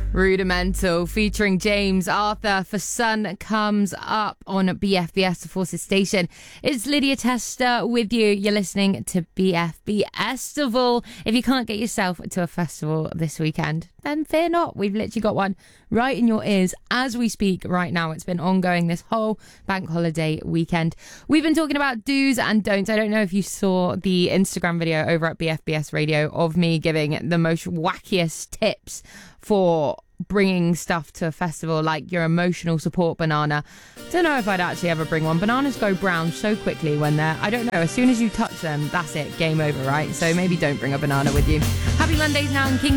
Rudimental featuring James Arthur for Sun comes up on BFBS, the Forces Station. It's Lydia Tester with you. You're listening to BFBS Festival. If you can't get yourself to a festival this weekend, then fear not. We've literally got one right in your ears as we speak right now. It's been ongoing this whole bank holiday weekend. We've been talking about do's and don'ts. I don't know if you saw the Instagram video over at BFBS Radio of me giving the most wackiest tips for bringing stuff to a festival, like your emotional support banana. Don't know if I'd actually ever bring one. Bananas go brown so quickly when they're, I don't know, as soon as you touch them, that's it, game over, right? So maybe don't bring a banana with you. Happy Mondays now in King.